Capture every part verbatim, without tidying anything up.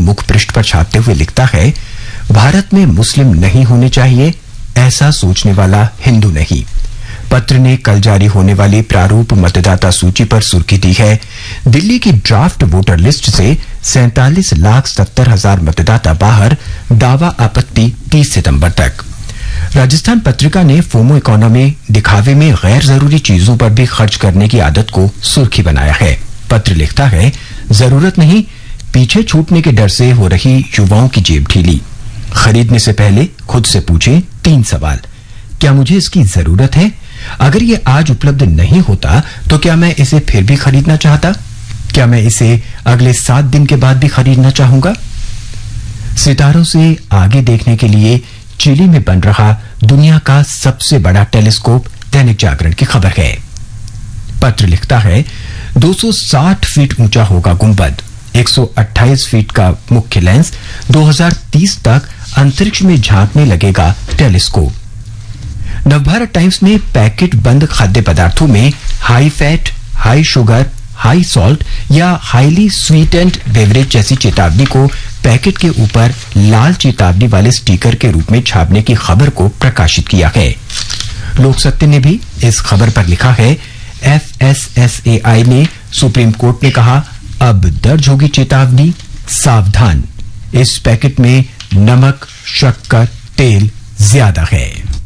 मुख पृष्ठ पर छापते हुए लिखता है, भारत में मुस्लिम नहीं होने चाहिए, ऐसा सोचने वाला हिंदू नहीं। पत्र ने कल जारी होने वाली प्रारूप मतदाता सूची पर सुर्खी दी है, दिल्ली की ड्राफ्ट वोटर लिस्ट से सैंतालीस लाख सत्तर हजार मतदाता बाहर, दावा आपत्ति तीस सितंबर तक। राजस्थान पत्रिका ने फोमो इकोनॉमी, दिखावे में गैर जरूरी चीजों पर भी खर्च करने की आदत को सुर्खी बनाया है। पत्र लिखता है, जरूरत नहीं, पीछे छूटने के डर से हो रही युवाओं की जेब ढीली। खरीदने से पहले खुद से पूछे तीन सवाल। क्या मुझे इसकी जरूरत है? अगर ये आज उपलब्ध नहीं होता तो क्या मैं इसे फिर भी खरीदना चाहता? क्या मैं इसे अगले सात दिन के बाद भी खरीदना चाहूंगा? सितारों से आगे देखने के लिए चिली में बन रहा दुनिया का सबसे बड़ा टेलीस्कोप दैनिक जागरण की खबर है। पत्र लिखता है, दो सौ साठ फीट ऊंचा होगा गुंबद, एक सौ अट्ठाईस फीट का मुख्य लेंस, दो हज़ार तीस तक अंतरिक्ष में झांकने लगेगा टेलीस्कोप। नवभारत टाइम्स ने पैकेट बंद खाद्य पदार्थों में high fat, high sugar, high salt या हाईली स्वीटेंड बेवरेज जैसी चेतावनी को पैकेट के ऊपर लाल चेतावनी वाले स्टिकर के रूप में छापने की खबर को प्रकाशित किया है। लोक सत्य ने भी इस खबर पर लिखा है, एफ एस एस ए आई ने सुप्रीम कोर्ट ने कहा, अब दर्ज होगी चेतावनी, सावधान, इस पैकेट में नमक, शक्कर, तेल ज्यादा है।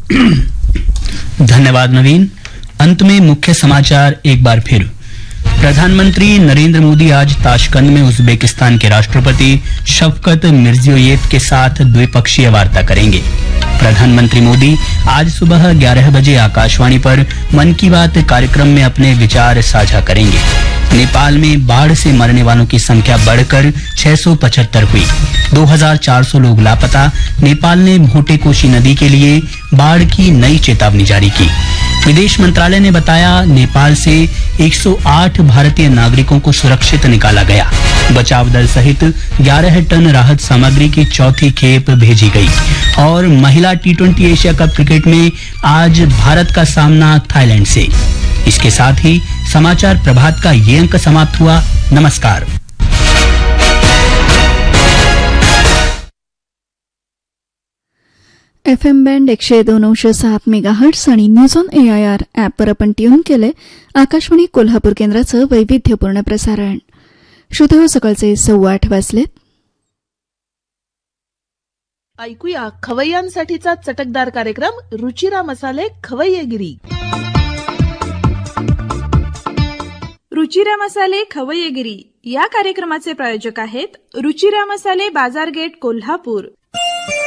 धन्यवाद नवीन। अंत में मुख्य समाचार एक बार फिर। प्रधानमंत्री नरेंद्र मोदी आज ताशकंद में उज्बेकिस्तान के राष्ट्रपति शफकत मिर्जियोयेव के साथ द्विपक्षीय वार्ता करेंगे। प्रधानमंत्री मोदी आज सुबह ग्यारह बजे आकाशवाणी पर मन की बात कार्यक्रम में अपने विचार साझा करेंगे। नेपाल में बाढ़ से मरने वालों की संख्या बढ़कर छह सौ पचहत्तर हुई। दो हज़ार चार सौ लोग लापता। नेपाल ने भोटे कोशी नदी के लिए बाढ़ की नई चेतावनी जारी की। विदेश मंत्रालय ने बताया, नेपाल से एक सौ आठ भारतीय नागरिकों को सुरक्षित निकाला गया। बचाव दल सहित ग्यारह टन राहत सामग्री की चौथी खेप भेजी गई। और महिला T twenty Asia cup cricket में आज भारत का सामना थाईलैंड से। इसके साथ ही समाचार प्रभात का ये अंक समाप्त हुआ। नमस्कार। एफ एम बँड एकशे दोन अंश सात मेगाहर्ट्स आणि news on A I R ॲपवर आपण ट्यून केले आकाशवाणी कोल्हापूर केंद्राचं वैविध्यपूर्ण प्रसारण. श्रोते, सकाळचे सव्वा आठ वाजलेत. ऐकूया खवय्यांसाठीचा चटकदार कार्यक्रम रुचिरा मसाले खवय्यगिरी. रुचिरा मसाले खवय्यगिरी या कार्यक्रमाचे प्रायोजक आहेत रुचिरा मसाले बाजार गेट कोल्हापूर.